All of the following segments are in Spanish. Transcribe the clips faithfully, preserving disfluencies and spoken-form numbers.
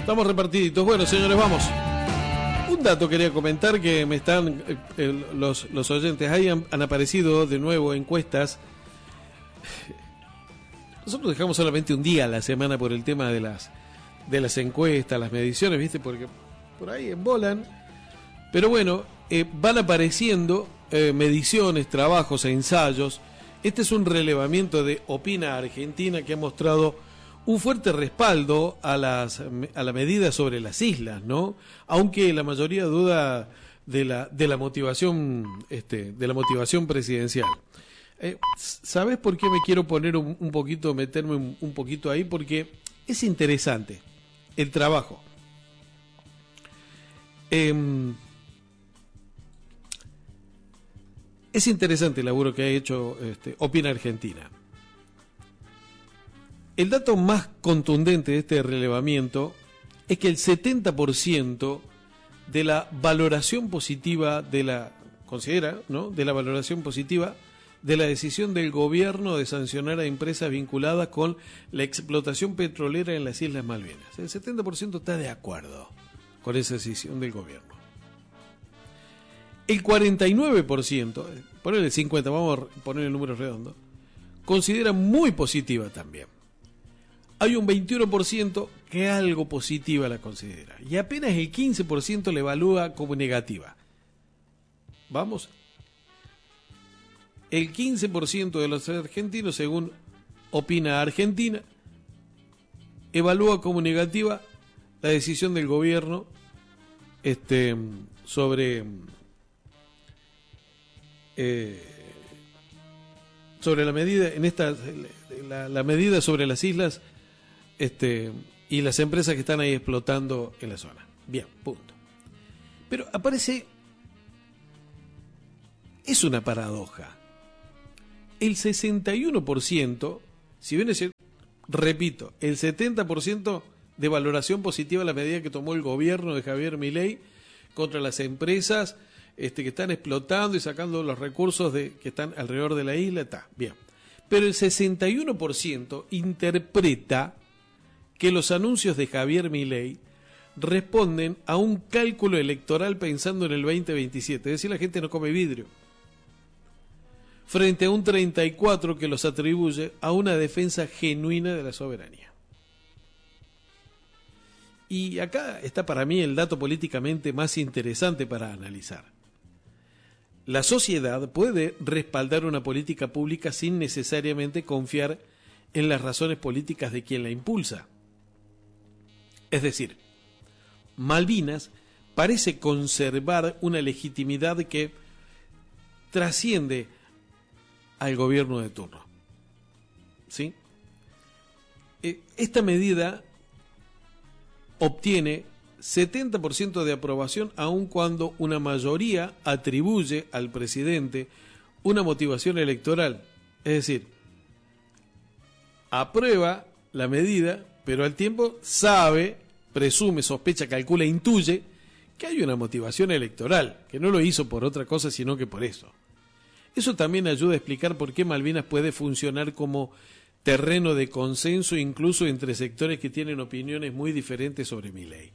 Estamos repartiditos. Bueno, señores, vamos. Un dato quería comentar que me están eh, eh, los, los oyentes. Ahí han, han aparecido de nuevo encuestas. Nosotros dejamos solamente un día a la semana por el tema de las de las encuestas, las mediciones, ¿viste? Porque por ahí embolan. Pero bueno, eh, van apareciendo eh, mediciones, trabajos e ensayos. Este es un relevamiento de Opina Argentina que ha mostrado un fuerte respaldo a las a la medida sobre las islas, ¿no? Aunque la mayoría duda de la de la motivación este de la motivación presidencial. Eh, ¿Sabes por qué me quiero poner un, un poquito, meterme un, un poquito ahí? Porque es interesante el trabajo. Eh, es interesante el laburo que ha hecho este, Opina Argentina. El dato más contundente de este relevamiento es que el setenta por ciento de la valoración positiva de la considera, ¿no? de la valoración positiva de la decisión del gobierno de sancionar a empresas vinculadas con la explotación petrolera en las Islas Malvinas. El setenta por ciento está de acuerdo con esa decisión del gobierno. El cuarenta y nueve por ciento, ponerle cincuenta, vamos a poner el número redondo, considera muy positiva también. Hay un veintiuno por ciento que algo positiva la considera y apenas el quince por ciento la evalúa como negativa. Vamos, el quince por ciento de los argentinos, según Opina Argentina, evalúa como negativa la decisión del gobierno este, sobre eh, sobre la medida en esta la, la medida sobre las islas este, y las empresas que están ahí explotando en la zona. Bien, punto. Pero aparece, es una paradoja. El sesenta y uno por ciento, si bien es cierto, repito, el setenta por ciento de valoración positiva a la medida que tomó el gobierno de Javier Milei contra las empresas este, que están explotando y sacando los recursos de, que están alrededor de la isla, está bien. Pero el sesenta y uno por ciento interpreta que los anuncios de Javier Milei responden a un cálculo electoral pensando en el veinte veintisiete, es decir, la gente no come vidrio, frente a un treinta y cuatro por ciento que los atribuye a una defensa genuina de la soberanía. Y acá está para mí el dato políticamente más interesante para analizar. La sociedad puede respaldar una política pública sin necesariamente confiar en las razones políticas de quien la impulsa. Es decir, Malvinas parece conservar una legitimidad que trasciende al gobierno de turno. ¿Sí? Esta medida obtiene setenta por ciento de aprobación aun cuando una mayoría atribuye al presidente una motivación electoral. Es decir, aprueba la medida, pero al tiempo sabe, presume, sospecha, calcula, intuye que hay una motivación electoral, que no lo hizo por otra cosa sino que por eso. Eso también ayuda a explicar por qué Malvinas puede funcionar como terreno de consenso incluso entre sectores que tienen opiniones muy diferentes sobre Milei.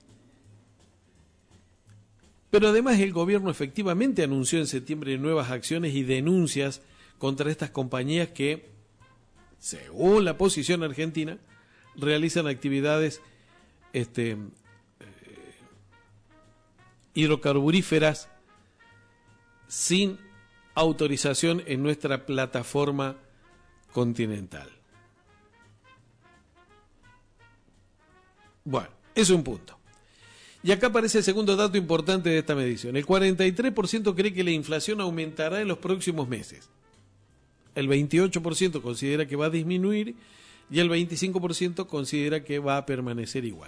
Pero además el gobierno efectivamente anunció en septiembre nuevas acciones y denuncias contra estas compañías que, según la posición argentina, realizan actividades este, eh, hidrocarburíferas sin autorización en nuestra plataforma continental. Bueno, es un punto. Y acá aparece el segundo dato importante de esta medición. El cuarenta y tres por ciento cree que la inflación aumentará en los próximos meses. El veintiocho por ciento considera que va a disminuir y el veinticinco por ciento considera que va a permanecer igual.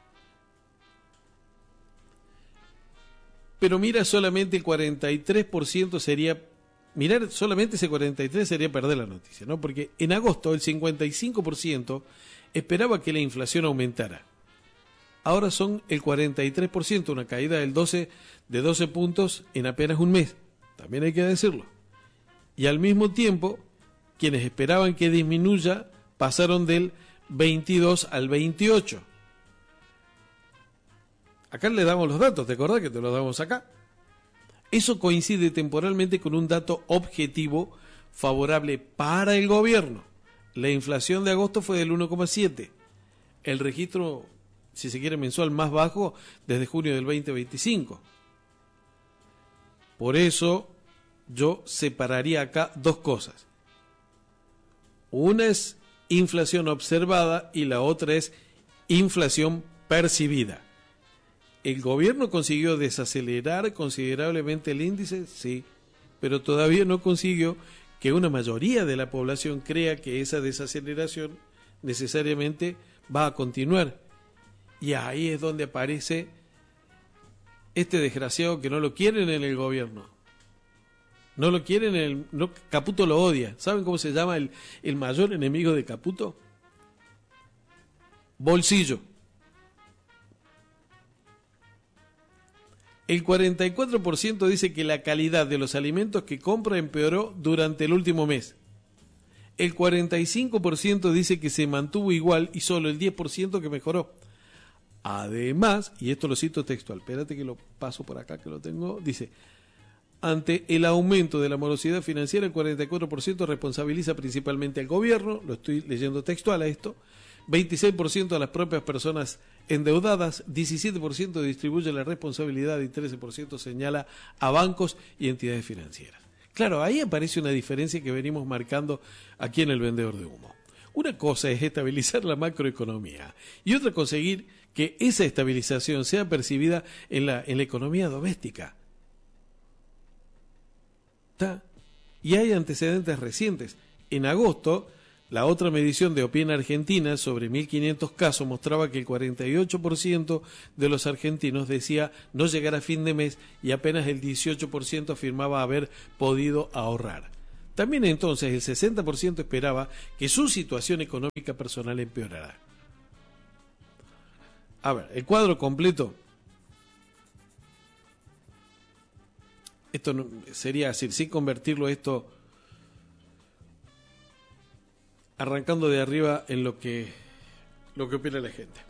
Pero mira, solamente el cuarenta y tres por ciento sería, mirar solamente ese cuarenta y tres por ciento sería perder la noticia, ¿no? Porque en agosto el cincuenta y cinco por ciento esperaba que la inflación aumentara. Ahora son el cuarenta y tres por ciento, una caída del doce, de doce puntos en apenas un mes, también hay que decirlo. Y al mismo tiempo, quienes esperaban que disminuya pasaron del veintidós al veintiocho. Acá le damos los datos, ¿te acordás que te los damos acá? Eso coincide temporalmente con un dato objetivo favorable para el gobierno. La inflación de agosto fue del uno coma siete. El registro, si se quiere, mensual más bajo desde junio del veinte veinticinco. Por eso yo separaría acá dos cosas. Una es inflación observada y la otra es inflación percibida. ¿El gobierno consiguió desacelerar considerablemente el índice? Sí, pero todavía no consiguió que una mayoría de la población crea que esa desaceleración necesariamente va a continuar. Y ahí es donde aparece este desgraciado que no lo quieren en el gobierno. No lo quieren en el... No, Caputo lo odia. ¿Saben cómo se llama el, el mayor enemigo de Caputo? Bolsillo. El cuarenta y cuatro por ciento dice que la calidad de los alimentos que compra empeoró durante el último mes. El cuarenta y cinco por ciento dice que se mantuvo igual y solo el diez por ciento que mejoró. Además, y esto lo cito textual, espérate que lo paso por acá que lo tengo, dice, ante el aumento de la morosidad financiera, el cuarenta y cuatro por ciento responsabiliza principalmente al gobierno, lo estoy leyendo textual a esto, veintiséis por ciento a las propias personas endeudadas, diecisiete por ciento distribuye la responsabilidad y trece por ciento señala a bancos y entidades financieras. Claro, ahí aparece una diferencia que venimos marcando aquí en el vendedor de humo. Una cosa es estabilizar la macroeconomía y otra conseguir que esa estabilización sea percibida en la, en la economía doméstica. ¿Está? Y hay antecedentes recientes. En agosto, la otra medición de Opien Argentina sobre mil quinientos casos mostraba que el cuarenta y ocho por ciento de los argentinos decía no llegar a fin de mes y apenas el dieciocho por ciento afirmaba haber podido ahorrar. También entonces el sesenta por ciento esperaba que su situación económica personal empeorara. A ver, el cuadro completo. Esto no, sería decir, sin convertirlo esto, arrancando de arriba en lo que, lo que opina la gente.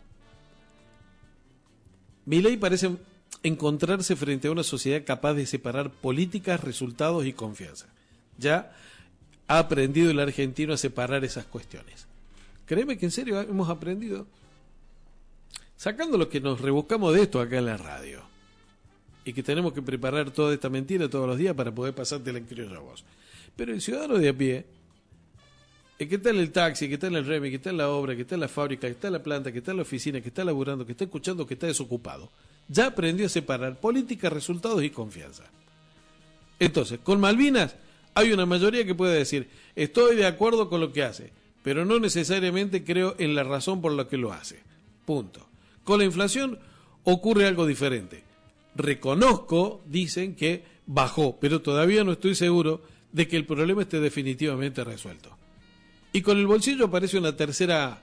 Milei parece encontrarse frente a una sociedad capaz de separar políticas, resultados y confianza. Ya ha aprendido el argentino a separar esas cuestiones. Créeme que en serio hemos aprendido. Sacando lo que nos rebuscamos de esto acá en la radio. Y que tenemos que preparar toda esta mentira todos los días para poder pasártela en criolla a vos. Pero el ciudadano de a pie, el que está en el taxi, que está en el remi, que está en la obra, que está en la fábrica, que está en la planta, que está en la oficina, que está laburando, que está escuchando, que está desocupado, ya aprendió a separar política, resultados y confianza. Entonces, con Malvinas hay una mayoría que puede decir, estoy de acuerdo con lo que hace, pero no necesariamente creo en la razón por la que lo hace. Punto. Con la inflación ocurre algo diferente. Reconozco, dicen, que bajó, pero todavía no estoy seguro de que el problema esté definitivamente resuelto. Y con el bolsillo aparece una tercera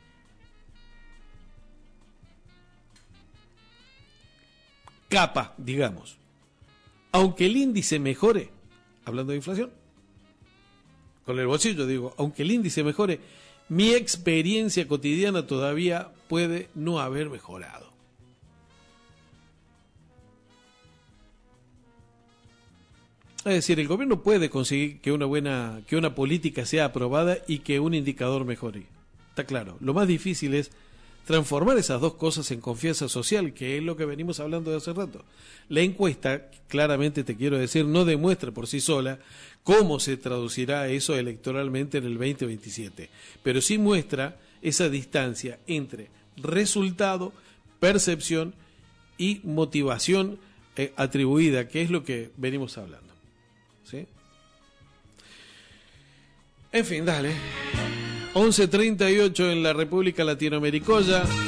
capa, digamos. Aunque el índice mejore, hablando de inflación, con el bolsillo digo, aunque el índice mejore, mi experiencia cotidiana todavía puede no haber mejorado. Es decir, el gobierno puede conseguir que una buena, que una política sea aprobada y que un indicador mejore. Está claro. Lo más difícil es transformar esas dos cosas en confianza social, que es lo que venimos hablando de hace rato. La encuesta, claramente te quiero decir, no demuestra por sí sola cómo se traducirá eso electoralmente en el veinte veintisiete, pero sí muestra esa distancia entre resultado, percepción y motivación eh, atribuida, que es lo que venimos hablando. ¿Sí? En fin, dale. once treinta y ocho en la República Latinoamericoya.